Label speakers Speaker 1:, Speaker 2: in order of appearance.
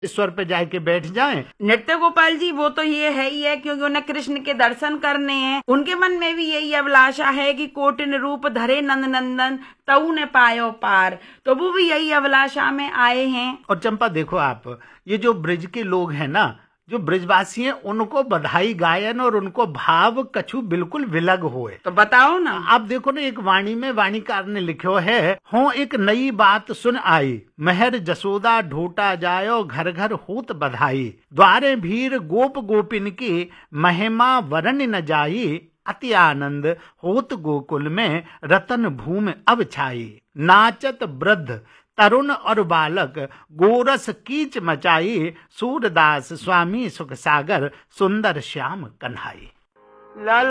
Speaker 1: ईश्वर पे जाके बैठ जाएं।
Speaker 2: नृत्य गोपाल जी वो तो ये है ही है, क्योंकि उन्हें कृष्ण के दर्शन करने हैं। उनके मन में भी यही अभिलाषा है कि कोटिन रूप धरे नंद नंदन तऊ ने पायो पार, तो वो भी यही अभिलाषा में आए हैं।
Speaker 1: और चंपा देखो आप, ये जो ब्रज के लोग हैं ना, जो ब्रजवासी हैं, उनको बधाई गायन और उनको भाव कछु बिल्कुल विलग होए।
Speaker 2: तो बताओ ना।
Speaker 1: आप देखो ना, एक वाणी में वाणीकार ने लिखो है, हो एक नई बात सुन आई, मेहर जसोदा ढोटा जायो, घर घर होत बधाई, द्वारे भीर गोप गोपिन की महिमा वरण न जाई, अति आनंद होत गोकुल में रतन भूमि अब छाई, नाचत वृद्ध तरुण और बालक गोरस कीच मचाई, सूरदास स्वामी सुख सागर सुंदर श्याम कन्हाई।